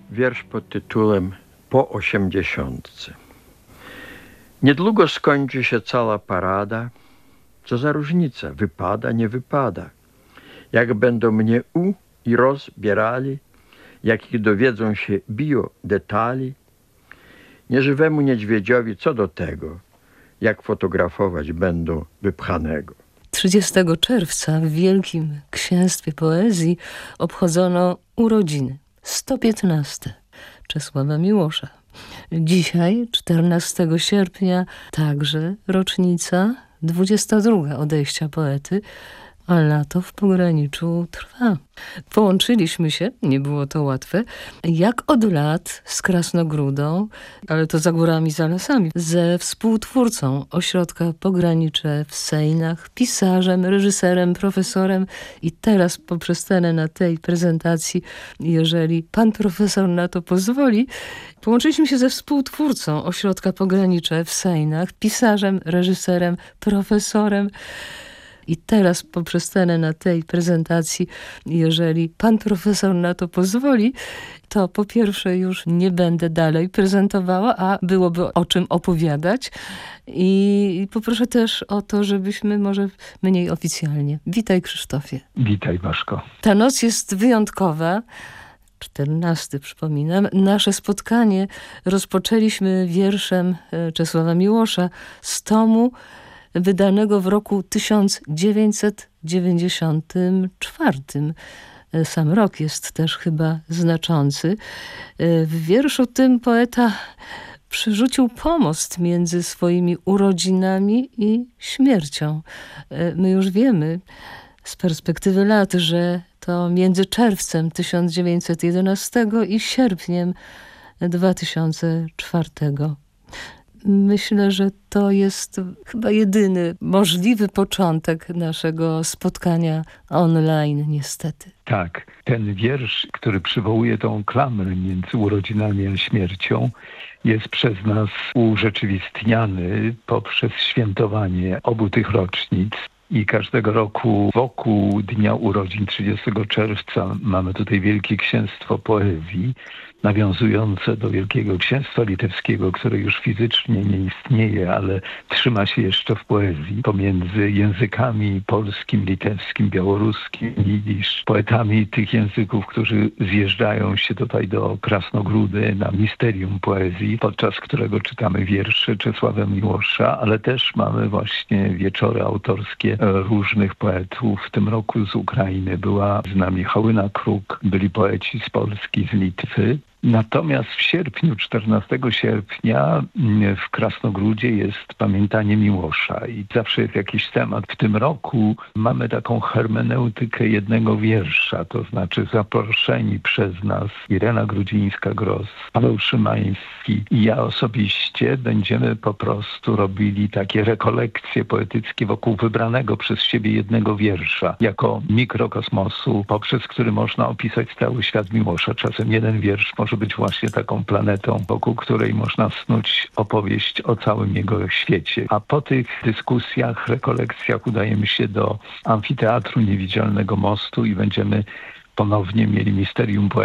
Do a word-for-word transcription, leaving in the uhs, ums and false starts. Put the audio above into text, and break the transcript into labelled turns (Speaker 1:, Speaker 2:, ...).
Speaker 1: wiersz pod tytułem Po osiemdziesiątce. Niedługo skończy się cała parada. Co za różnica, wypada, nie wypada. Jak będą mnie u i rozbierali, jakich dowiedzą się bio detali, nieżywemu niedźwiedziowi co do tego, jak fotografować będą wypchanego.
Speaker 2: trzydziestego czerwca w Wielkim Księstwie Poezji obchodzono urodziny. sto piętnaste Czesława Miłosza. Dzisiaj, czternastego sierpnia, także rocznica dwudziesta druga odejścia poety, a lato w pograniczu trwa. Połączyliśmy się, nie było to łatwe, jak od lat z Krasnogródą, ale to za górami, za lasami, ze współtwórcą Ośrodka Pogranicze w Sejnach, pisarzem, reżyserem, profesorem i teraz poprzestanę na tej prezentacji, jeżeli pan profesor na to pozwoli, połączyliśmy się ze współtwórcą Ośrodka Pogranicze w Sejnach, pisarzem, reżyserem, profesorem. I teraz poprzestanę na tej prezentacji, jeżeli pan profesor na to pozwoli, to po pierwsze już nie będę dalej prezentowała, a byłoby o czym opowiadać. I poproszę też o to, żebyśmy może mniej oficjalnie. Witaj, Krzysztofie.
Speaker 3: Witaj, Waszko.
Speaker 2: Ta noc jest wyjątkowa. czternasty, przypominam. Nasze spotkanie rozpoczęliśmy wierszem Czesława Miłosza z tomu wydanego w roku tysiąc dziewięćset dziewięćdziesiątym czwartym. Sam rok jest też chyba znaczący. W wierszu tym poeta przerzucił pomost między swoimi urodzinami i śmiercią. My już wiemy z perspektywy lat, że to między czerwcem tysiąc dziewięćset jedenastego i sierpniem dwa tysiące czwartego. Myślę, że to jest chyba jedyny możliwy początek naszego spotkania online, niestety.
Speaker 3: Tak, ten wiersz, który przywołuje tą klamrę między urodzinami a śmiercią, jest przez nas urzeczywistniany poprzez świętowanie obu tych rocznic. I każdego roku wokół dnia urodzin trzydziestego czerwca mamy tutaj Wielkie Księstwo Poezji, nawiązujące do Wielkiego Księstwa Litewskiego, które już fizycznie nie istnieje, ale trzyma się jeszcze w poezji, pomiędzy językami polskim, litewskim, białoruskim, jidysz, poetami tych języków, którzy zjeżdżają się tutaj do Krasnogródy na misterium poezji, podczas którego czytamy wiersze Czesława Miłosza, ale też mamy właśnie wieczory autorskie różnych poetów. W tym roku z Ukrainy była z nami Hałyna Kruk, byli poeci z Polski, z Litwy. Natomiast w sierpniu, czternastego sierpnia w Krasnogródzie jest pamiętanie Miłosza i zawsze jest jakiś temat. W tym roku mamy taką hermeneutykę jednego wiersza, to znaczy zaproszeni przez nas Irena Grudzińska-Gross, Paweł Szymański i ja osobiście będziemy po prostu robili takie rekolekcje poetyckie wokół wybranego przez siebie jednego wiersza, jako mikrokosmosu, poprzez który można opisać cały świat Miłosza. Czasem jeden wiersz może być właśnie taką planetą, wokół której można snuć opowieść o całym jego świecie. A po tych dyskusjach, rekolekcjach udajemy się do Amfiteatru Niewidzialnego Mostu i będziemy ponownie mieli misterium poezji.